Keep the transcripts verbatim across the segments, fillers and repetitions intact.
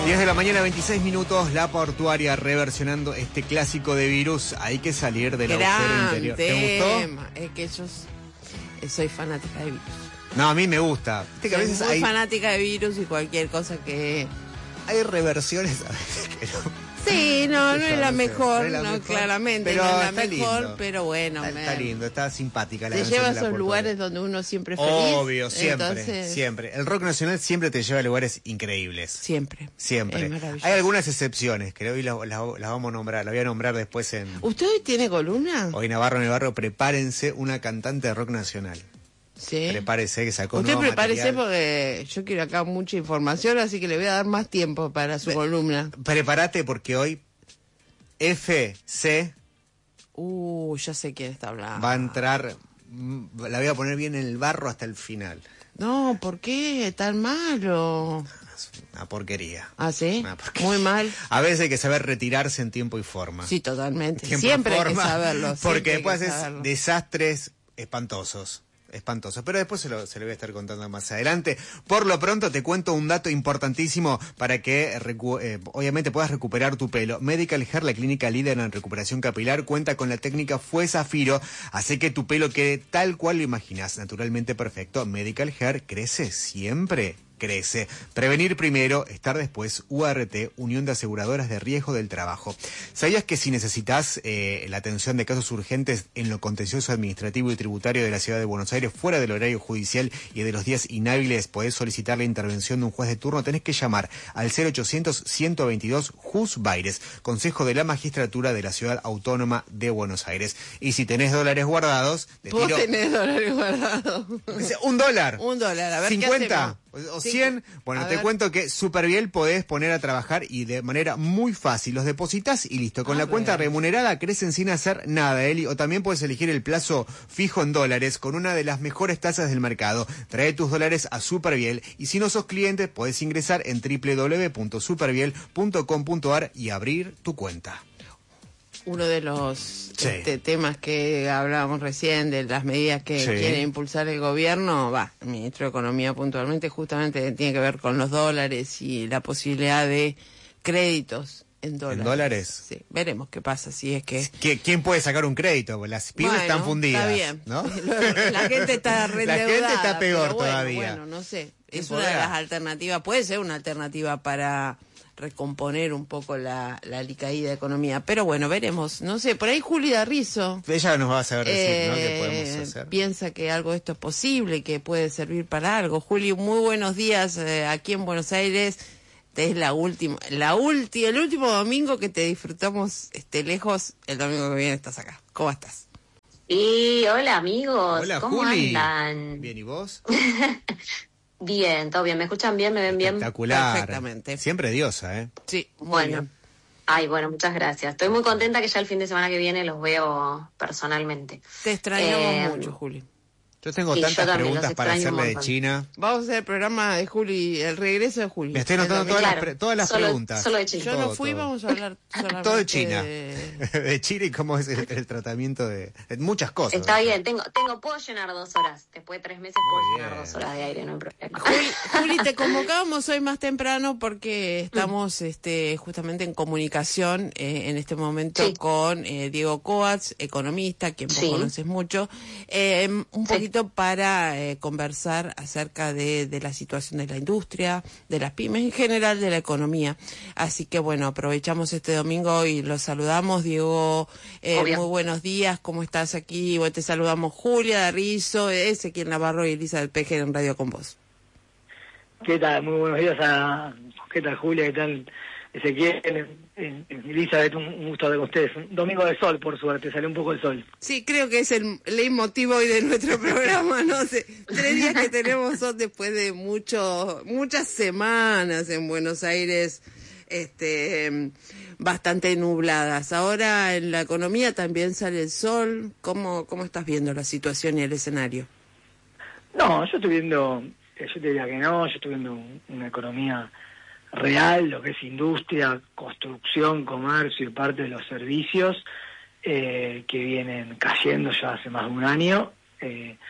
diez de la mañana, veintiséis minutos, La Portuaria reversionando este clásico de Virus. Hay que salir del agujero interior. ¿Te gustó? Es que yo soy fanática de Virus. No, a mí me gusta. Viste que a veces soy muy hay... fanática de Virus y cualquier cosa que... Hay reversiones a veces que no... Sí, no, no es la mejor, no, es la no, mejor, claramente pero no es la está mejor, lindo. pero bueno. Está, está lindo, está simpática la te canción lleva a de La esos Portuaria. lugares donde uno siempre es feliz. Obvio, siempre, entonces... siempre. El rock nacional siempre te lleva a lugares increíbles. Siempre. Siempre. Hay algunas excepciones, que hoy las, las, las vamos a nombrar, las voy a nombrar después en... ¿Usted hoy tiene columna? Hoy Navarro en el Barrio, prepárense, una cantante de rock nacional. Sí. Prepárese que sacó Usted nuevo prepárese material. Porque yo quiero acá mucha información, así que le voy a dar más tiempo para su Be columna. Prepárate porque hoy F C Uh, ya sé quién está hablando. va a entrar, la voy a poner bien en el barro hasta el final. No, ¿por qué? Tan malo. Una porquería. ¿Ah, sí? Una porquería. Muy mal. A veces hay que saber retirarse en tiempo y forma. Sí, totalmente. Tiempo Siempre y hay que forma, saberlo. Porque después haces haces desastres espantosos. Espantoso, pero después se lo, se lo voy a estar contando más adelante. Por lo pronto te cuento un dato importantísimo para que recu eh, obviamente puedas recuperar tu pelo. Medical Hair, la clínica líder en recuperación capilar, cuenta con la técnica Fue Zafiro, hace que tu pelo quede tal cual lo imaginas, naturalmente perfecto. Medical Hair crece siempre. Crece. Prevenir primero, estar después. U A R T, Unión de Aseguradoras de Riesgo del Trabajo. ¿Sabías que si necesitas eh, la atención de casos urgentes en lo contencioso administrativo y tributario de la Ciudad de Buenos Aires, fuera del horario judicial y de los días inhábiles, podés solicitar la intervención de un juez de turno? Tenés que llamar al cero ochocientos, ciento veintidós, Jus Baires, Consejo de la Magistratura de la Ciudad Autónoma de Buenos Aires. Y si tenés dólares guardados... De ¿Vos tiro, tenés dólares guardados? Un dólar. Un dólar, a ver cincuenta. ¿qué hacemos? O cien, bueno, a te ver. cuento que Superviel podés poner a trabajar y de manera muy fácil. Los depositas y listo. Con A la ver. cuenta remunerada crecen sin hacer nada, Eli. O también puedes elegir el plazo fijo en dólares con una de las mejores tasas del mercado. Trae tus dólares a Superviel y si no sos cliente podés ingresar en doble u doble u doble u punto superviel punto com punto a r y abrir tu cuenta. Uno de los Sí. este, temas que hablábamos recién, de las medidas que Sí. quiere impulsar el gobierno, va, el ministro de Economía puntualmente, justamente tiene que ver con los dólares y la posibilidad de créditos en dólares. ¿En dólares? Sí, veremos qué pasa, si es que... ¿Qui- ¿Quién puede sacar un crédito? Pues las pymes Bueno, están fundidas. está bien. ¿No? La gente está reendeudada. La gente está peor pero bueno, todavía. Bueno, no sé, ¿Quién es una de podrá? las alternativas, puede ser una alternativa para recomponer un poco la, la alicaída economía. Pero bueno, veremos. No sé, por ahí Juli Darrizo Ella nos va a saber decir, ¿no? ¿Qué eh, podemos hacer? piensa que algo de esto es posible, que puede servir para algo. Juli, muy buenos días eh, aquí en Buenos Aires. Este es la última, la ulti, el último domingo que te disfrutamos este, lejos. El domingo que viene estás acá. ¿Cómo estás? Y hola amigos, Hola, ¿cómo Juli. andan? Bien, ¿y vos? Bien, todo bien, ¿me escuchan bien? ¿Me ven bien? Espectacular. Perfectamente. Siempre diosa, ¿eh? Sí, muy Bueno, bien. ay, bueno, muchas gracias. Estoy muy contenta que ya el fin de semana que viene los veo personalmente. Te extrañamos Eh, mucho, Juli. Yo tengo Sí, yo tantas también los preguntas para extraño un hacerle de montón. China. Vamos a hacer el programa de Juli, el regreso de Juli. Me estoy notando El todas domingo. las, Claro, pre- todas las solo- preguntas. solo de China. Yo Todo, no fui, todo. vamos a hablar solamente Todo de China. de- De China y cómo es el, el tratamiento de, de muchas cosas. Está bien, tengo, tengo, puedo llenar dos horas. Después de tres meses Muy puedo bien. llenar dos horas de aire, no hay problema. Juli, Juli, te convocábamos hoy más temprano porque estamos este, justamente en comunicación eh, en este momento Sí. con eh, Diego Coats, economista, quien vos Sí. conoces mucho, eh, un Sí. poquito para eh, conversar acerca de, de la situación de la industria, de las pymes en general, de la economía. Así que bueno, aprovechamos este domingo y los saludamos. Diego, eh, Obvio. muy buenos días, ¿cómo estás aquí? Bueno, te saludamos Julia Darrizo, Ezequiel Navarro y Elisa del Peje en Radio con Vos. ¿Qué tal? Muy buenos días a... ¿Qué tal, Julia? ¿Qué tal, Ezequiel? Eh, Elizabeth, un un gusto estar con ustedes. Un domingo de sol, por suerte, salió un poco el sol. Sí, creo que es el leitmotiv hoy de nuestro programa, no sé. Tres días que tenemos son después de mucho, muchas semanas en Buenos Aires, este, em, bastante nubladas. Ahora en la economía también sale el sol. ¿Cómo, cómo estás viendo la situación y el escenario? No, yo estoy viendo, eh, yo te diría que no, yo estoy viendo un- una economía real, lo que es industria, construcción, comercio y parte de los servicios, eh, que vienen cayendo ya hace más de un año. Eh,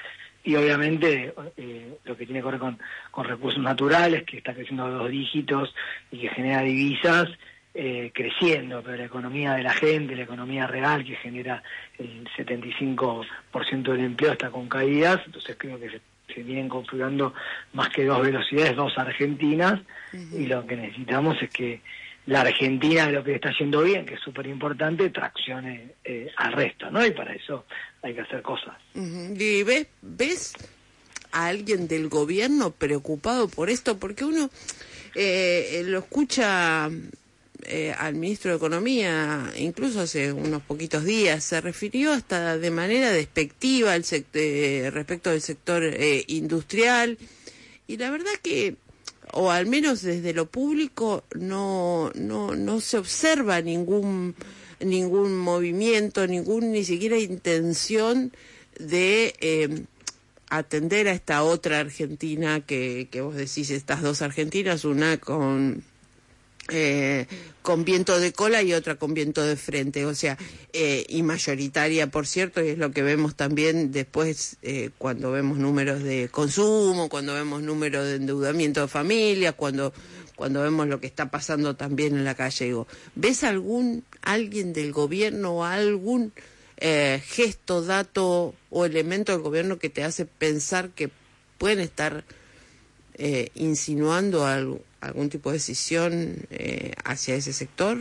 y obviamente eh, lo que tiene que ver con, con recursos naturales, que está creciendo a dos dígitos y que genera divisas, eh, creciendo, pero la economía de la gente, la economía real, que genera el setenta y cinco por ciento del empleo, está con caídas. Entonces creo que se, se vienen configurando más que dos velocidades, dos Argentinas, uh-huh. Y lo que necesitamos es que la Argentina, de lo que está yendo bien, que es súper importante, traccione eh, al resto, ¿no? Y para eso hay que hacer cosas. Uh-huh. ¿Y ves, ves a alguien del gobierno preocupado por esto? Porque uno eh, lo escucha eh, al ministro de Economía, incluso hace unos poquitos días, se refirió hasta de manera despectiva al sect- eh, respecto del sector eh, industrial, y la verdad que, o al menos desde lo público, no no no se observa ningún ningún movimiento, ningún ni siquiera intención de eh, atender a esta otra Argentina que, que vos decís, estas dos Argentinas, una con eh, con viento de cola y otra con viento de frente, o sea, eh, y mayoritaria, por cierto, y es lo que vemos también después eh, cuando vemos números de consumo, cuando vemos números de endeudamiento de familias, cuando cuando vemos lo que está pasando también en la calle. Digo, ¿ves algún alguien del gobierno o algún eh, gesto, dato o elemento del gobierno que te hace pensar que pueden estar eh, insinuando algo, algún tipo de decisión eh, hacia ese sector?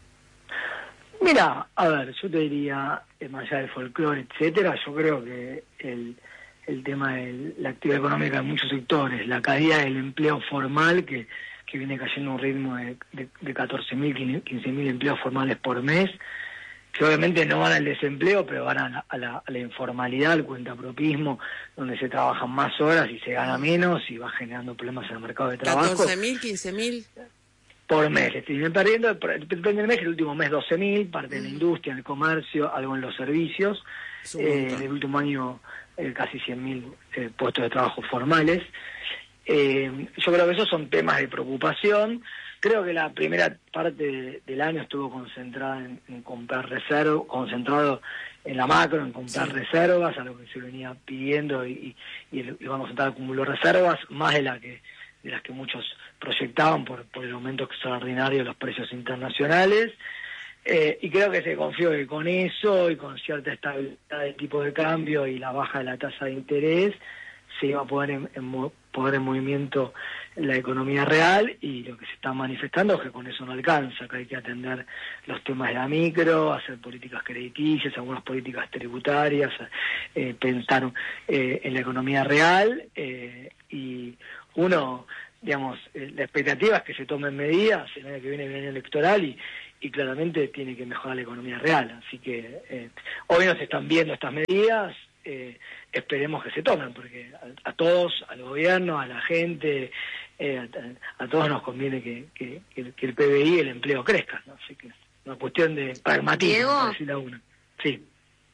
Mira, a ver, yo te diría, eh, más allá del folclore, etcétera, yo creo que el, el tema de la actividad económica en muchos sectores, la caída del empleo formal, que, que viene cayendo a un ritmo de, de, de catorce mil, quince mil empleos formales por mes, que obviamente no van al desempleo, pero van a la, a la, a la informalidad, al cuentapropismo, donde se trabajan más horas y se gana menos y va generando problemas en el mercado de trabajo. ¿catorce mil, quince mil? Por mes, estoy perdiendo, depende del mes, el último mes doce mil, parte de la industria, en el comercio, algo en los servicios, eh, el último año eh, casi cien mil eh, puestos de trabajo formales. Eh, yo creo que esos son temas de preocupación. Creo que la primera parte de, del año estuvo concentrada en, en comprar reservas, concentrado en la macro, en comprar sí. reservas, a lo que se venía pidiendo, y, y, y el, el Banco Central acumuló reservas, más de la que de las que muchos proyectaban por, por el aumento extraordinario de los precios internacionales, eh, y creo que se confió que con eso y con cierta estabilidad del tipo de cambio y la baja de la tasa de interés se iba a poner en, en, poner en movimiento la economía real, y lo que se está manifestando es que con eso no alcanza, que hay que atender los temas de la micro, hacer políticas crediticias, algunas políticas tributarias, eh, pensar eh, en la economía real, eh, y uno, digamos, eh, la expectativa es que se tomen medidas, el año que viene viene el año electoral, y, y claramente tiene que mejorar la economía real, así que eh, hoy no se están viendo estas medidas. Eh, esperemos que se tomen, porque a, a todos, al gobierno, a la gente, eh, a, a todos nos conviene que, que, que el P B I, el empleo crezca, ¿no? Así que es una cuestión de pragmatismo, para decirlo a uno. Sí.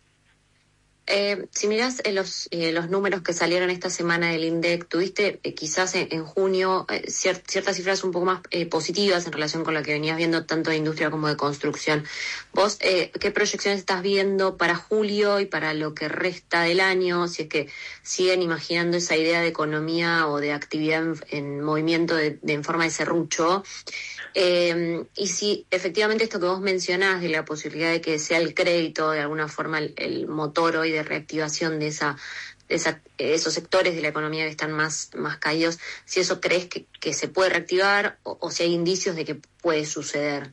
Eh, si mirás eh, los eh, los números que salieron esta semana del INDEC, tuviste eh, quizás en, en junio eh, cier- ciertas cifras un poco más eh, positivas en relación con lo que venías viendo tanto de industria como de construcción. ¿Vos eh, qué proyecciones estás viendo para julio y para lo que resta del año? Si es que siguen imaginando esa idea de economía o de actividad en, en movimiento de, de en forma de serrucho. Eh, y si efectivamente esto que vos mencionás de la posibilidad de que sea el crédito de alguna forma el, el motor hoy de reactivación de esa, de esa esos sectores de la economía que están más, más caídos, si eso crees que, que se puede reactivar o, o si hay indicios de que puede suceder.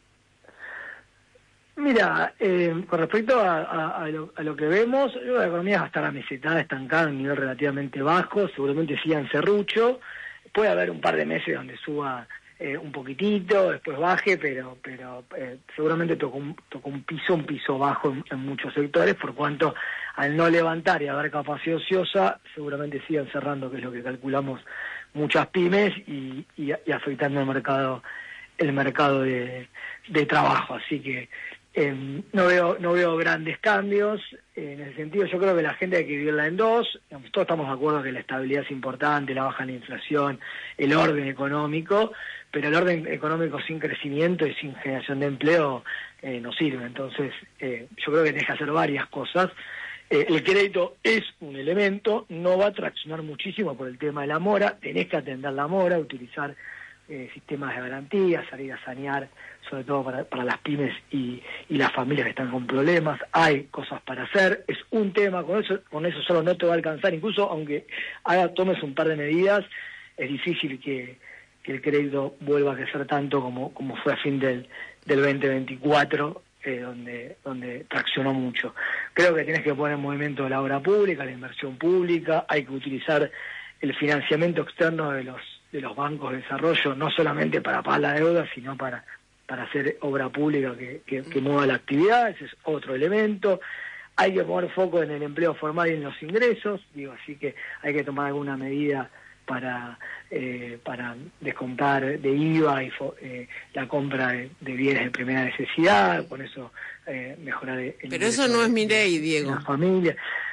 Mira, eh, con respecto a, a, a, lo, a lo que vemos, yo creo que la economía va a estar amesetada, estancada a un nivel relativamente bajo, seguramente siga en serrucho, puede haber un par de meses donde suba Eh, un poquitito, después baje, pero pero eh, seguramente tocó un, tocó un piso, un piso bajo en, en muchos sectores, por cuanto al no levantar y haber capacidad ociosa, seguramente sigan cerrando, que es lo que calculamos muchas pymes, y, y, y afectando el mercado el mercado de, de trabajo. Así que eh, no veo no veo grandes cambios. Eh, en ese sentido, yo creo que la gente hay que vivirla en dos. Digamos, todos estamos de acuerdo que la estabilidad es importante, la baja en la inflación, el orden económico, pero el orden económico sin crecimiento y sin generación de empleo eh, no sirve. Entonces, eh, yo creo que tenés que hacer varias cosas. Eh, el crédito es un elemento, no va a traccionar muchísimo por el tema de la mora, tenés que atender la mora, utilizar eh, sistemas de garantía, salir a sanear, sobre todo para, para las pymes y, y las familias que están con problemas. Hay cosas para hacer, es un tema, con eso, con eso solo no te va a alcanzar, incluso aunque haga, tomes un par de medidas, es difícil que, que el crédito vuelva a crecer tanto como, como fue a fin del, del veinte veinticuatro, eh, donde, donde traccionó mucho. Creo que tienes que poner en movimiento la obra pública, la inversión pública, hay que utilizar el financiamiento externo de los, de los bancos de desarrollo, no solamente para pagar la deuda, sino para, para hacer obra pública que, que, que mueva la actividad, ese es otro elemento. Hay que poner foco en el empleo formal y en los ingresos, digo, así que hay que tomar alguna medida para eh, para descontar de I V A y fo, eh, la compra de, de bienes de primera necesidad, con eso eh, mejorar el Pero eso no es mi ley, Diego. La familia.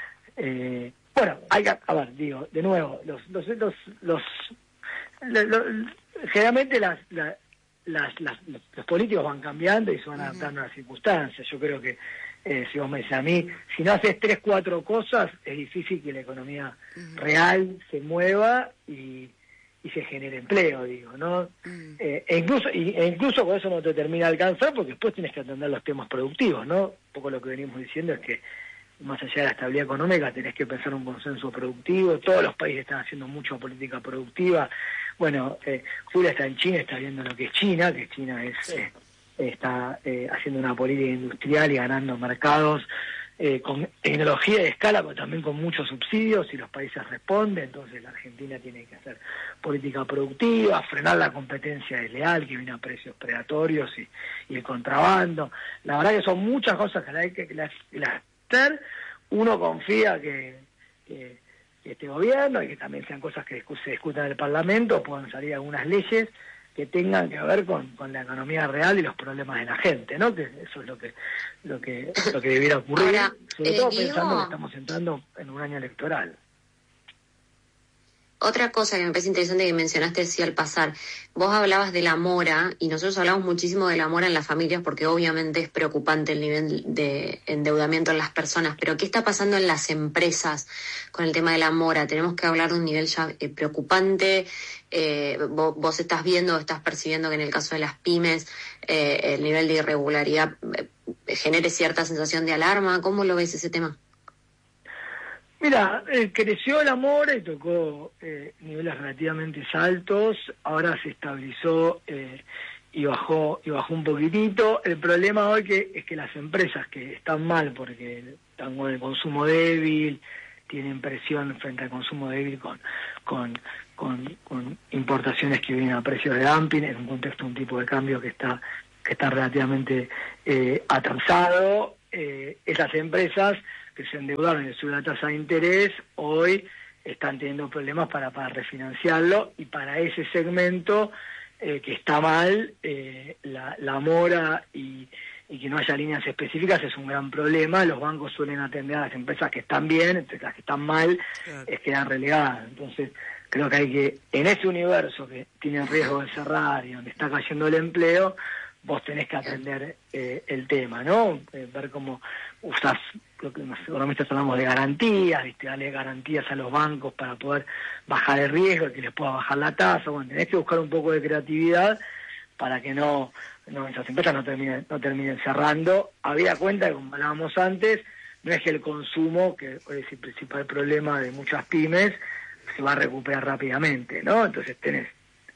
Eh, bueno, hay que, a ver, digo, de nuevo, los los los, los, los, los generalmente las, las, las, las los políticos van cambiando y se van adaptando a las circunstancias. Yo creo que Eh, si vos me decís a mí, si no haces tres, cuatro cosas, es difícil que la economía uh-huh. real se mueva y, y se genere empleo, digo, ¿no? Uh-huh. Eh, e incluso y, e incluso con eso no te termina de alcanzar, porque después tienes que atender los temas productivos, ¿no? Un poco lo que venimos diciendo es que más allá de la estabilidad económica tenés que pensar un consenso productivo, todos los países están haciendo mucha política productiva. Bueno, eh, Julia está en China, está viendo lo que es China, que China es... Eh, está eh, haciendo una política industrial y ganando mercados eh, con tecnología de escala, pero también con muchos subsidios, y los países responden. Entonces la Argentina tiene que hacer política productiva, frenar la competencia desleal que viene a precios predatorios y, y el contrabando. La verdad que son muchas cosas que hay que, que las, que las hacer. Uno confía que, que, que este gobierno, y que también sean cosas que se discutan en el Parlamento, puedan salir algunas leyes que tengan que ver con, con la economía real y los problemas de la gente, ¿no? Que eso es lo que lo que lo que debiera ocurrir, ahora, sobre eh, todo Diego, pensando que estamos entrando en un año electoral. Otra cosa que me parece interesante que mencionaste así al pasar, vos hablabas de la mora, y nosotros hablamos muchísimo de la mora en las familias porque obviamente es preocupante el nivel de endeudamiento en las personas, pero ¿qué está pasando en las empresas con el tema de la mora? Tenemos que hablar de un nivel ya eh, preocupante. Eh, vos, vos estás viendo, estás percibiendo que en el caso de las pymes eh, el nivel de irregularidad eh, genere cierta sensación de alarma. ¿Cómo lo ves ese tema? Mira, eh, creció la mora y tocó eh, niveles relativamente altos, ahora se estabilizó eh, y bajó y bajó un poquitito. El problema hoy que es que las empresas que están mal porque están con el consumo débil, tienen presión frente al consumo débil con con, con, con importaciones que vienen a precios de dumping, en un contexto de un tipo de cambio que está que está relativamente eh, atrasado. Eh, esas empresas que se endeudaron y le sube la tasa de interés, hoy están teniendo problemas para, para refinanciarlo, y para ese segmento eh, que está mal, eh, la, la mora y, y que no haya líneas específicas es un gran problema. Los bancos suelen atender a las empresas que están bien, entonces las que están mal claro. es quedan relegadas. Entonces creo que hay que, en ese universo que tiene riesgo de cerrar y donde está cayendo el empleo, vos tenés que atender eh, el tema, ¿no? Eh, ver cómo usás, lo que los economistas hablamos de garantías, ¿viste? Darle garantías a los bancos para poder bajar el riesgo, que les pueda bajar la tasa. Bueno, tenés que buscar un poco de creatividad para que no, no esas empresas no terminen, no terminen cerrando. Había cuenta que, como hablábamos antes, no es que el consumo, que hoy es el principal problema de muchas pymes, se va a recuperar rápidamente, ¿no? Entonces tenés,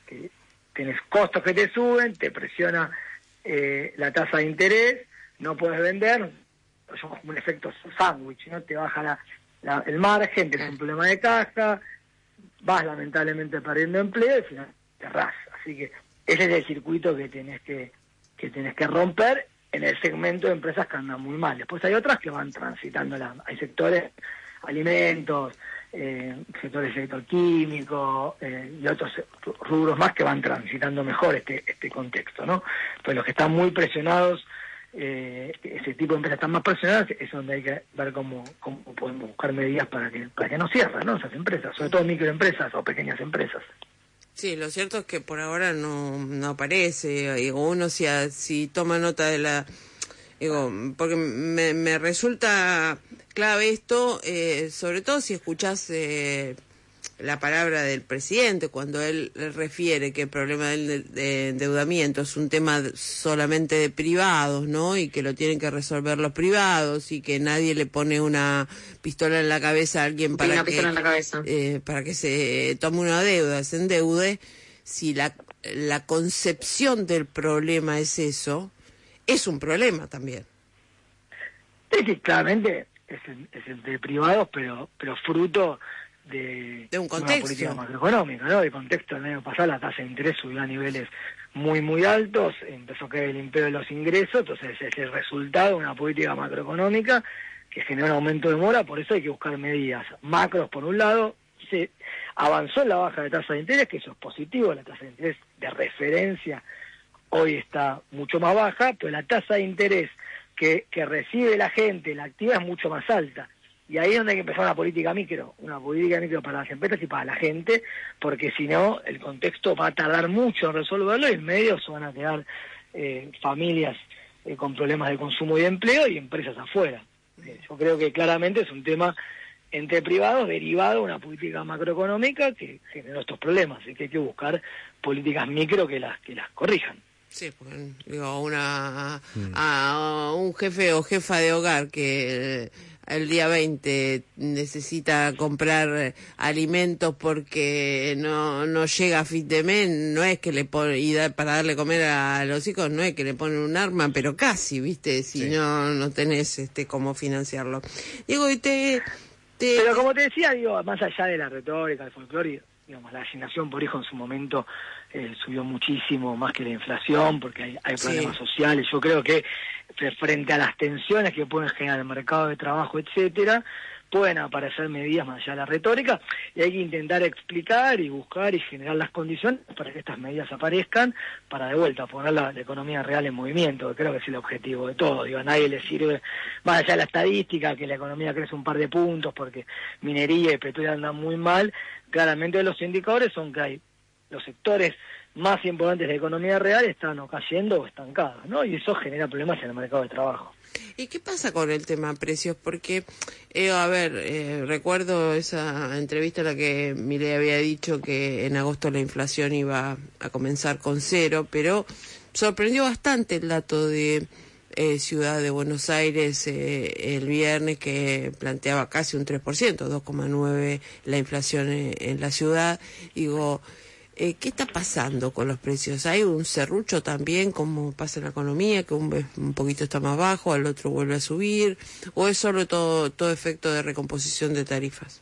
tenés costos que te suben, te presiona Eh, la tasa de interés, no puedes vender, somos como un efecto sándwich, ¿no? Te baja la, la, el margen, tienes un problema de caja, vas lamentablemente perdiendo empleo y al final cerrás. Así que ese es el circuito que tenés que, que tenés que romper en el segmento de empresas que andan muy mal. Después hay otras que van transitando, la, hay sectores, alimentos, eh, sectores del sector químico eh, y otros rubros más que van transitando mejor este este contexto, ¿no? Pues los que están muy presionados, eh, ese tipo de empresas están más presionadas, es donde hay que ver cómo, cómo podemos buscar medidas para que para que no cierren, ¿no? Esas empresas, sobre todo microempresas o pequeñas empresas. Sí, lo cierto es que por ahora no, no aparece. Digo, uno si, si toma nota de la... Digo, porque me, me resulta clave esto, eh, sobre todo si escuchás eh, la palabra del presidente, cuando él refiere que el problema del de endeudamiento es un tema solamente de privados, ¿no? Y que lo tienen que resolver los privados y que nadie le pone una pistola en la cabeza a alguien para una que, pistola en la cabeza. Eh, para que se tome una deuda, se endeude. Si la, la concepción del problema es eso, es un problema también. Sí, sí, claramente es, es entre privados, pero pero fruto de, de un contexto, una política macroeconómica, ¿no? De contexto, el año pasado la tasa de interés subió a niveles muy, muy altos, empezó a caer el imperio de los ingresos, entonces es el resultado de una política macroeconómica que generó un aumento de mora, por eso hay que buscar medidas macros por un lado. Se avanzó en la baja de tasa de interés, que eso es positivo, la tasa de interés de referencia hoy está mucho más baja, pero la tasa de interés que, que recibe la gente, la activa, es mucho más alta. Y ahí es donde hay que empezar una política micro, una política micro para las empresas y para la gente, porque si no, el contexto va a tardar mucho en resolverlo y en medio se van a quedar eh, familias eh, con problemas de consumo y de empleo y empresas afuera. Eh, yo creo que claramente es un tema entre privados derivado de una política macroeconómica que generó estos problemas y que hay que buscar políticas micro que las que las corrijan. Sí, porque digo, una mm. a un jefe o jefa de hogar que el día veinte necesita comprar alimentos porque no no llega a fin de mes, no es que le pone, y da, para darle comer a los hijos, no es que le ponen un arma, pero casi, ¿viste? Si sí. no no tenés este cómo financiarlo. Digo, y te, te... Pero como te decía, digo, más allá de la retórica, del folclore, digamos, la asignación por hijo en su momento eh, subió muchísimo más que la inflación, porque hay, hay problemas sí. sociales. Yo creo que frente a las tensiones que pueden generar el mercado de trabajo, etcétera, pueden aparecer medidas más allá de la retórica, y hay que intentar explicar y buscar y generar las condiciones para que estas medidas aparezcan, para de vuelta poner la, la economía real en movimiento, que creo que es el objetivo de todo. Digo, a nadie le sirve, más allá de la estadística, que la economía crece un par de puntos porque minería y petróleo andan muy mal. Claramente los indicadores son que hay los sectores más importantes de la economía real están o cayendo o estancados, ¿no? Y eso genera problemas en el mercado de trabajo. ¿Y qué pasa con el tema precios? Porque, eh, a ver, eh, recuerdo esa entrevista en la que Milei había dicho que en agosto la inflación iba a comenzar con cero, pero sorprendió bastante el dato de eh, Ciudad de Buenos Aires eh, el viernes, que planteaba casi un tres por ciento, dos coma nueve por ciento la inflación en, en la ciudad. Digo, Eh, ¿qué está pasando con los precios? ¿Hay un serrucho también, como pasa en la economía, que un, un poquito está más bajo, al otro vuelve a subir? ¿O es solo todo, todo efecto de recomposición de tarifas?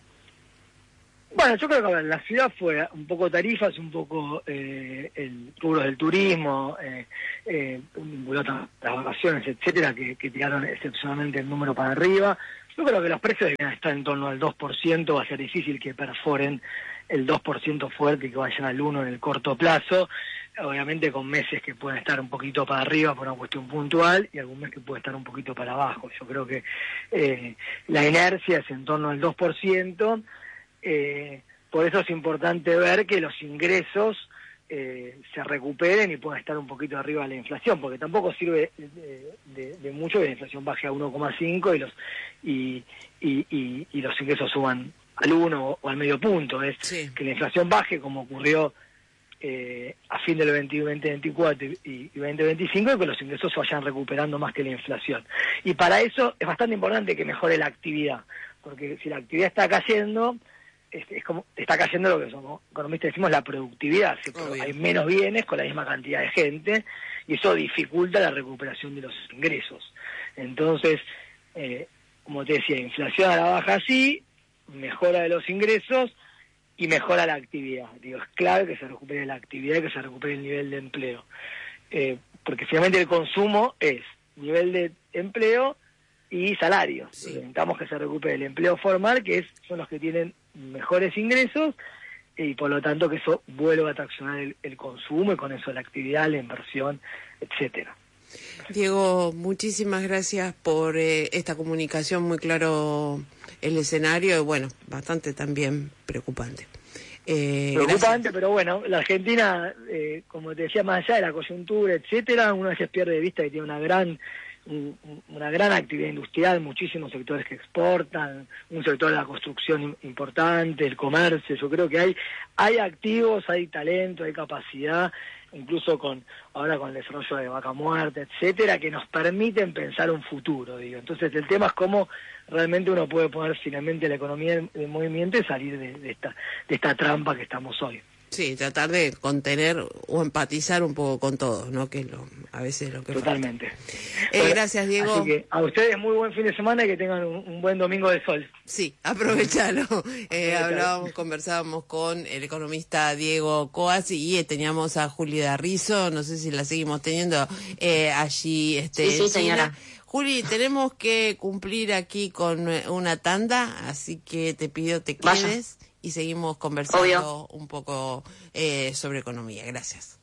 Bueno, yo creo que a ver, la ciudad fue un poco tarifas, un poco eh, el rubro del turismo, eh, eh, las vacaciones, etcétera, que, que tiraron excepcionalmente el número para arriba. Yo creo que los precios deben estar en torno al dos por ciento, va a ser difícil que perforen el dos por ciento fuerte y que vayan al uno por ciento en el corto plazo, obviamente con meses que pueden estar un poquito para arriba por una cuestión puntual y algún mes que puede estar un poquito para abajo. Yo creo que eh, la inercia es en torno al dos por ciento, eh, por eso es importante ver que los ingresos eh, se recuperen y puedan estar un poquito arriba de la inflación, porque tampoco sirve de, de, de mucho que la inflación baje a uno coma cinco y los y, y, y, y los ingresos suban al uno o al medio punto. Es sí. que la inflación baje, como ocurrió eh, a fin del veinte veinticuatro y, y veinte veinticinco, y que los ingresos se vayan recuperando más que la inflación. Y para eso es bastante importante que mejore la actividad, porque si la actividad está cayendo, es, es como está cayendo lo que somos economistas decimos la productividad. Oh, hay menos bienes con la misma cantidad de gente, y eso dificulta la recuperación de los ingresos. Entonces, eh, como te decía, inflación a la baja sí, mejora de los ingresos y mejora la actividad. Digo, es clave que se recupere la actividad y que se recupere el nivel de empleo. Eh, porque finalmente el consumo es nivel de empleo y salario. Sí. Necesitamos que se recupere el empleo formal, que es son los que tienen mejores ingresos, y por lo tanto que eso vuelva a traccionar el, el consumo y con eso la actividad, la inversión, etcétera. Diego, muchísimas gracias por eh, esta comunicación, muy claro el escenario, y bueno, bastante también preocupante. Eh, preocupante, gracias. Pero bueno, la Argentina, eh, como te decía, más allá de la coyuntura, etcétera, uno a veces pierde de vista que tiene una gran un, una gran actividad industrial, muchísimos sectores que exportan, un sector de la construcción importante, el comercio. Yo creo que hay hay activos, hay talento, hay capacidad, incluso con ahora con el desarrollo de Vaca Muerta, etcétera, que nos permiten pensar un futuro, digo. Entonces el tema es cómo realmente uno puede poner finalmente la economía en movimiento y salir de, de esta de esta trampa que estamos hoy. Sí, tratar de contener o empatizar un poco con todos, ¿no? Que es lo, a veces lo que Totalmente. Eh, bueno, gracias, Diego. Así que a ustedes muy buen fin de semana y que tengan un, un buen domingo de sol. Sí, aprovechalo. Eh, hablábamos, conversábamos con el economista Diego Coas y eh, teníamos a Juli Darrizo, no sé si la seguimos teniendo eh, allí. Este, sí, sí, señora. Juli, tenemos que cumplir aquí con una tanda, así que te pido te quedes. Vaya. Y seguimos conversando Obvio. un poco eh, sobre economía. Gracias.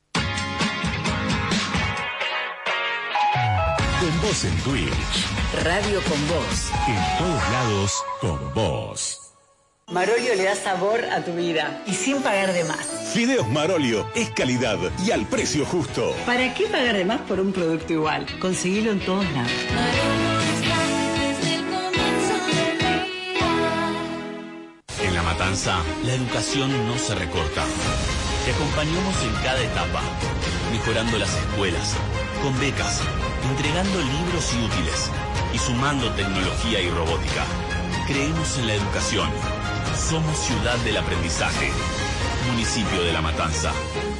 Con vos en Twitch. Radio con vos. En todos lados, con vos. Marolio le da sabor a tu vida y sin pagar de más. Fideos Marolio es calidad y al precio justo. ¿Para qué pagar de más por un producto igual? Conseguilo en todos lados. En La Matanza, la educación no se recorta. Te acompañamos en cada etapa, mejorando las escuelas, con becas, entregando libros y útiles, y sumando tecnología y robótica. Creemos en la educación. Somos ciudad del aprendizaje. Municipio de La Matanza.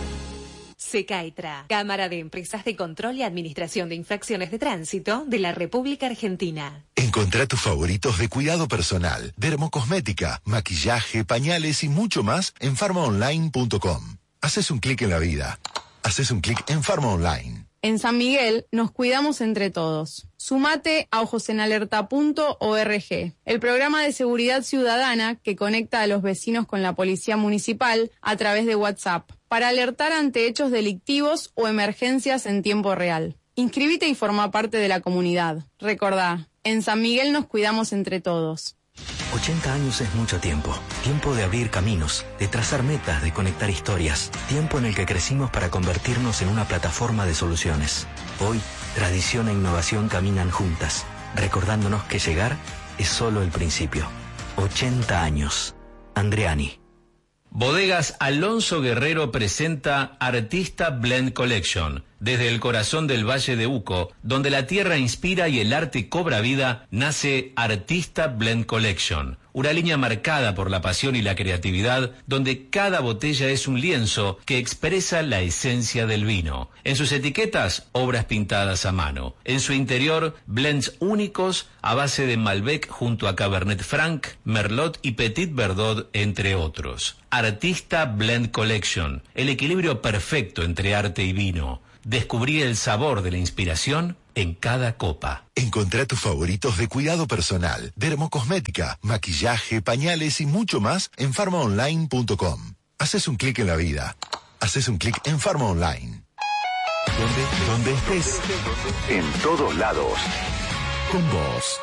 SECAITRA, Cámara de Empresas de Control y Administración de Infracciones de Tránsito de la República Argentina. Encontrá tus favoritos de cuidado personal, dermocosmética, maquillaje, pañales y mucho más en farma online punto com. Haces un clic en la vida. Haces un clic en Farma Online. En San Miguel nos cuidamos entre todos. Sumate a ojos en alerta punto org, el programa de seguridad ciudadana que conecta a los vecinos con la policía municipal a través de WhatsApp, para alertar ante hechos delictivos o emergencias en tiempo real. Inscribite y forma parte de la comunidad. Recordá, en San Miguel nos cuidamos entre todos. ochenta años es mucho tiempo. Tiempo de abrir caminos, de trazar metas, de conectar historias. Tiempo en el que crecimos para convertirnos en una plataforma de soluciones. Hoy, tradición e innovación caminan juntas, recordándonos que llegar es solo el principio. ochenta años. Andreani. Bodegas Alonso Guerrero presenta Artista Blend Collection. Desde el corazón del Valle de Uco, donde la tierra inspira y el arte cobra vida, nace Artista Blend Collection. Una línea marcada por la pasión y la creatividad, donde cada botella es un lienzo que expresa la esencia del vino. En sus etiquetas, obras pintadas a mano. En su interior, blends únicos a base de Malbec junto a Cabernet Franc, Merlot y Petit Verdot, entre otros. Artista Blend Collection, el equilibrio perfecto entre arte y vino. Descubrí el sabor de la inspiración en cada copa. Encontrá tus favoritos de cuidado personal, dermocosmética, maquillaje, pañales y mucho más en farma online punto com. Haces un clic en la vida. Haces un clic en Farma Online. Donde, donde estés, en todos lados, con vos.